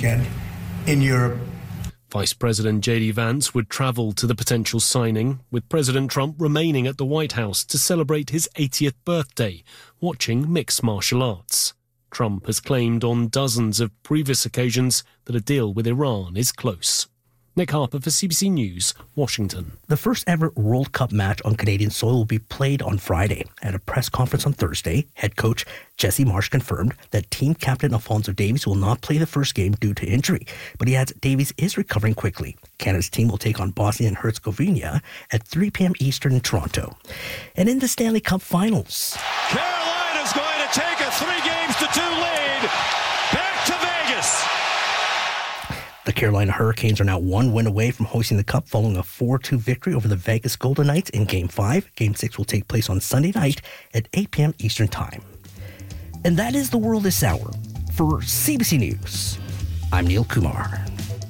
weekend in Europe. Vice President J.D. Vance would travel to the potential signing, with President Trump remaining at the White House to celebrate his 80th birthday, watching mixed martial arts. Trump has claimed on dozens of previous occasions that a deal with Iran is close. Nick Harper for CBC News, Washington. The first ever World Cup match on Canadian soil will be played on Friday. At a press conference on Thursday, head coach Jesse Marsh confirmed that team captain Alphonso Davies will not play the first game due to injury, but he adds Davies is recovering quickly. Canada's team will take on Bosnia and Herzegovina at 3 p.m. Eastern in Toronto. And in the Stanley Cup Finals, Carolina's going to take a 3-2 lead. Back to Vegas. the Carolina Hurricanes are now one win away from hosting the Cup following a 4-2 victory over the Vegas Golden Knights in Game 5. Game 6 will take place on Sunday night at 8 p.m. Eastern Time. And that is the world this hour. For CBC News, I'm Neil Kumar.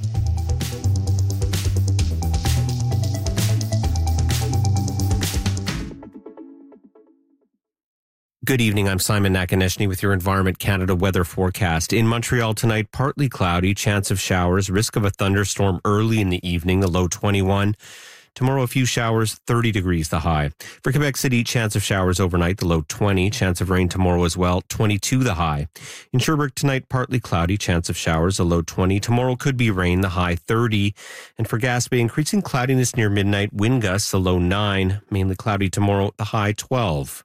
Good evening, I'm Simon Nakaneshny with your Environment Canada weather forecast. In Montreal tonight, partly cloudy, chance of showers, risk of a thunderstorm early in the evening, the low 21. Tomorrow, a few showers, 30 degrees the high. For Quebec City, chance of showers overnight, the low 20. Chance of rain tomorrow as well, 22 the high. In Sherbrooke tonight, partly cloudy, chance of showers, the low 20. Tomorrow could be rain, the high 30. And for Gaspé, increasing cloudiness near midnight, wind gusts, the low 9. Mainly cloudy tomorrow, the high 12.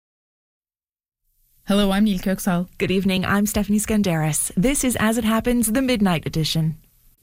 Hello, I'm Neil Kirksall. Good evening, I'm Stephanie Skandaris. This is As It Happens, the Midnight Edition.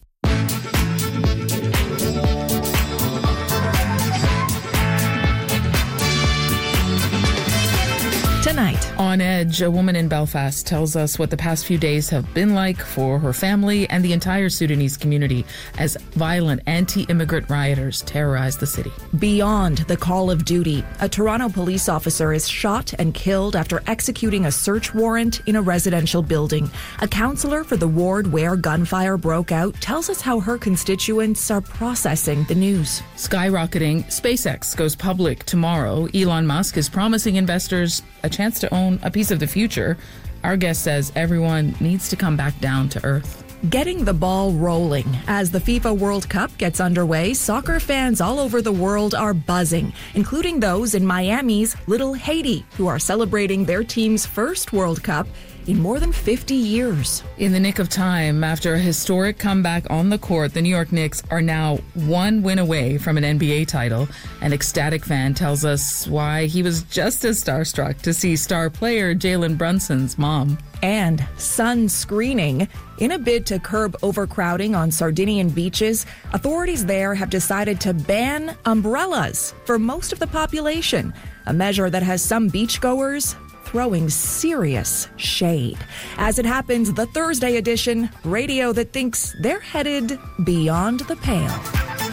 Tonight. On Edge, a woman in Belfast tells us what the past few days have been like for her family and the entire Sudanese community as violent anti-immigrant rioters terrorize the city. Beyond the call of duty, a Toronto police officer is shot and killed after executing a search warrant in a residential building. A councillor for the ward where gunfire broke out tells us how her constituents are processing the news. Skyrocketing, SpaceX goes public tomorrow. Elon Musk is promising investors a chance to own a piece of the future. Our guest says everyone needs to come back down to earth. Getting the ball rolling. As the FIFA World Cup gets underway, soccer fans all over the world are buzzing, including those in Miami's Little Haiti, who are celebrating their team's first World Cup in more than 50 years. In the nick of time, after a historic comeback on the court, the New York Knicks are now one win away from an NBA title. An ecstatic fan tells us why he was just as starstruck to see star player Jalen Brunson's mom. And sun screening. In a bid to curb overcrowding on Sardinian beaches, authorities there have decided to ban umbrellas for most of the population, a measure that has some beachgoers throwing serious shade. As It Happens, the Thursday edition, radio that thinks they're headed beyond the pale.